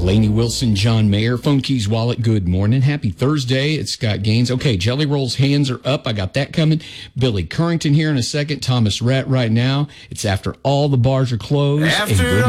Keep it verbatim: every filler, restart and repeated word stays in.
Lainey Wilson, John Mayer, Phone Keys Wallet, good morning. Happy Thursday. It's Scott Gaines. Okay, Jelly Roll's hands are up. I got that coming. Billy Currington here in a second. Thomas Rhett right now. It's after all the bars are closed. After